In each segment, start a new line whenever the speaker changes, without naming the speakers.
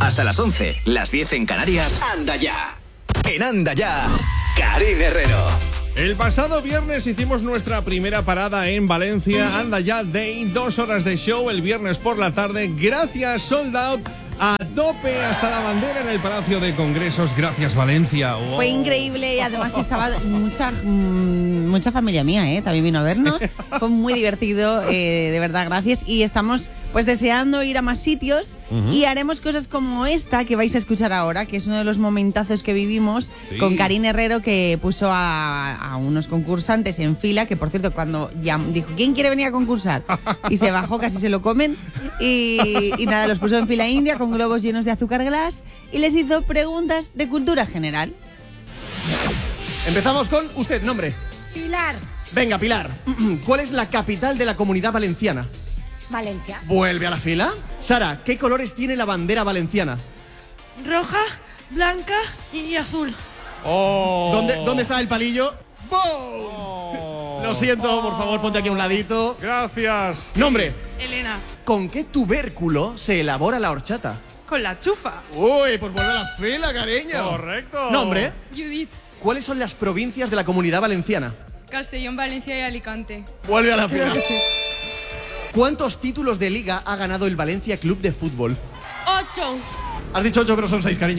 Hasta las 11, las 10 en Canarias. Anda ya. En Anda ya, Karine Herrero.
El pasado viernes hicimos nuestra primera parada en Valencia. Anda ya Day, 2 horas de show el viernes por la tarde. Gracias, sold out. A tope hasta la bandera en el Palacio de Congresos. Gracias, Valencia. Wow.
Fue increíble y además estaba mucha familia mía, también vino a vernos. Fue muy divertido, de verdad, gracias. Y estamos pues deseando ir a más sitios y haremos cosas como esta que vais a escuchar ahora, que es uno de los momentazos que vivimos con Karine Herrero, que puso a unos concursantes en fila, que por cierto cuando ya dijo ¿quién quiere venir a concursar? Y se bajó, casi se lo comen y nada, los puso en fila india con globos llenos de azúcar glass y les hizo preguntas de cultura general.
Empezamos con usted, nombre.
Pilar.
Venga, Pilar. ¿Cuál es la capital de la Comunidad Valenciana?
Valencia.
Vuelve a la fila. Sara, ¿qué colores tiene la bandera valenciana?
Roja, blanca y azul.
Oh.
¿Dónde está el palillo? ¡Boom! Lo siento, por favor, ponte aquí a un ladito.
Gracias.
Nombre.
Elena.
¿Con qué tubérculo se elabora la horchata?
Con la chufa.
Uy, pues vuelve a la fila, cariño.
Correcto.
Nombre.
Judith.
¿Cuáles son las provincias de la Comunidad Valenciana?
Castellón, Valencia y Alicante.
Vuelve a la fila. ¿Cuántos títulos de liga ha ganado el Valencia Club de Fútbol?
8.
Has dicho 8, pero son 6, cariño.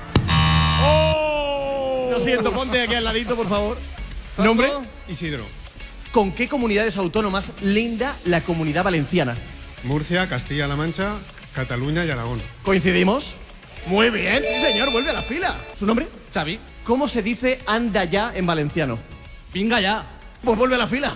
¡Oh!
Lo siento, ponte aquí al ladito, por favor. ¿Nombre?
Isidro.
¿Con qué comunidades autónomas linda la Comunidad Valenciana?
Murcia, Castilla-La Mancha, Cataluña y Aragón.
¿Coincidimos? Muy bien, sí señor, vuelve a la fila. ¿Su nombre?
Xavi.
¿Cómo se dice anda ya en valenciano?
Venga ya.
Pues vuelve a la fila.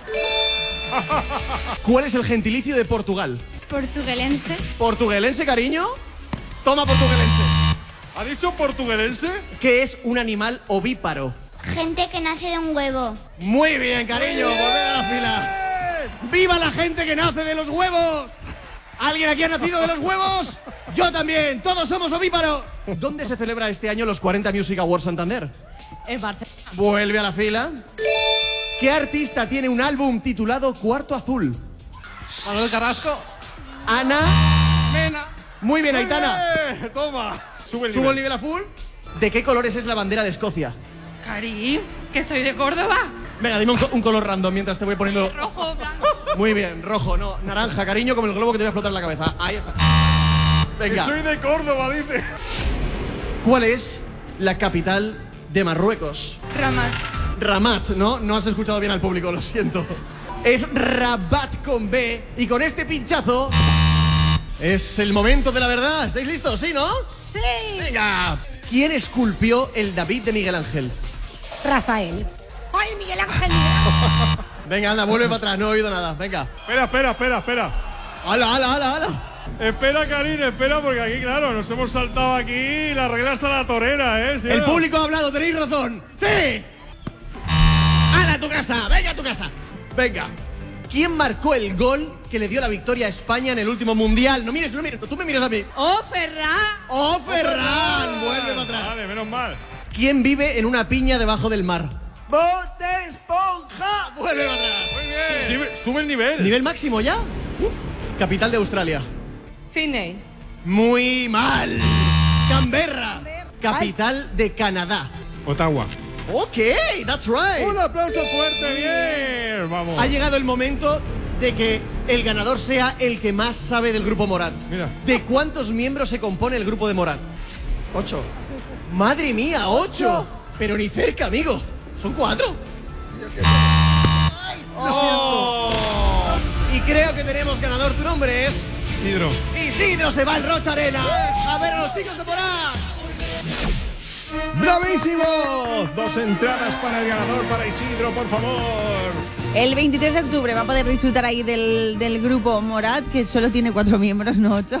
¿Cuál es el gentilicio de Portugal?
Portuguelense.
¿Portuguelense, cariño? Toma, portuguelense.
¿Ha dicho portuguelense?
¿Qué es un animal ovíparo?
Gente que nace de un huevo.
Muy bien, cariño, volver a la fila. ¡Viva la gente que nace de los huevos! ¿Alguien aquí ha nacido de los huevos? Yo también, todos somos ovíparos. ¿Dónde se celebra este año los 40 Music Awards Santander?
En Barcelona.
Vuelve a la fila. ¿Qué artista tiene un álbum titulado Cuarto Azul?
Manuel Carrasco.
Ana.
Mena.
Muy bien, Aitana.
Toma. Sube el
¿Subo el nivel a full? ¿De qué colores es la bandera de Escocia?
Karim, que soy de Córdoba.
Venga, dime un color random mientras te voy poniendo...
Rojo, blanco.
Muy bien, rojo, no, naranja, cariño, como el globo que te voy a explotar en la cabeza. Ahí está. Venga.
Soy de Córdoba, dice.
¿Cuál es la capital de Marruecos?
Ramat.
Ramat, ¿no? No has escuchado bien al público, lo siento. Es Rabat con B. Y con este pinchazo es el momento de la verdad. ¿Estáis listos? ¿Sí, no?
Sí.
Venga. ¿Quién esculpió el David de Miguel Ángel?
Rafael. ¡Ay, Miguel Ángel!
Venga, anda, vuelve para atrás, no he oído nada. Venga.
Espera.
¡Hala!
Espera, Karine, espera, porque aquí, claro, nos hemos saltado aquí las reglas a la torera, ¿eh? ¿Sí,
El
no?
público ha hablado, tenéis razón. ¡Sí! ¡Hala a tu casa! ¡Venga a tu casa! Venga. ¿Quién marcó el gol que le dio la victoria a España en el último mundial? No mires, tú me miras a mí.
¡Oh, Ferran!
¡Oh, Ferran! Vuelve para atrás.
Vale, menos mal.
¿Quién vive en una piña debajo del mar? ¡Bob Esponja! Vuelve para atrás.
Muy bien. Sube el nivel.
¿Nivel máximo ya? Uf. Capital de Australia.
Sydney.
Muy mal. Canberra. Capital de Canadá.
Ottawa.
Ok, that's right.
Un aplauso fuerte, bien. Vamos.
Ha llegado el momento de que el ganador sea el que más sabe del grupo Morat.
Mira.
¿De cuántos miembros se compone el grupo de Morat?
8.
¡Madre mía, 8! Pero ni cerca, amigo. Son 4. Lo siento. Y creo que tenemos ganador. Tu nombre es...
Isidro.
Isidro se va al Rocha Arena a ver a los chicos de Morat.
¡Bravísimo! 2 entradas para el ganador, para Isidro, por favor.
El 23 de octubre va a poder disfrutar ahí del grupo Morat, que solo tiene 4 miembros, no 8,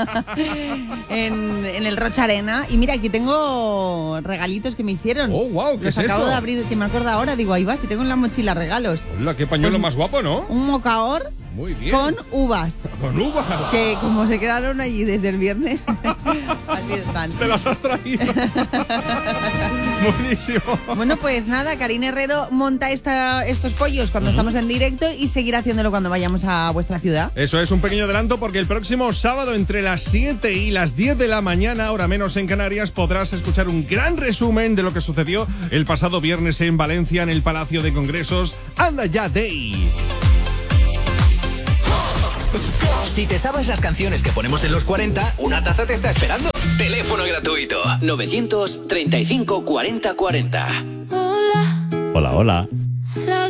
en el Rocha Arena. Y mira, aquí tengo regalitos que me hicieron.
Oh, wow, ¿qué
Los
es
acabo
esto?
de abrir, que me acuerdo ahora. Digo, ahí va, si tengo en la mochila regalos.
Hola, qué pañuelo más guapo, ¿no?
Un mocaor
Muy bien.
Con uvas.
Con uvas.
Que como se quedaron allí desde el viernes, así están.
Te las has traído. Buenísimo.
Bueno, pues nada, Karina Herrero monta estos pollos cuando estamos en directo y seguirá haciéndolo cuando vayamos a vuestra ciudad.
Eso es un pequeño adelanto porque el próximo sábado entre las 7 y las 10 de la mañana, hora menos en Canarias, podrás escuchar un gran resumen de lo que sucedió el pasado viernes en Valencia en el Palacio de Congresos Anda Ya Day.
Si te sabes las canciones que ponemos en los 40, una taza te está esperando. Teléfono gratuito 935 40 40.
Hola.
Hola, hola.
La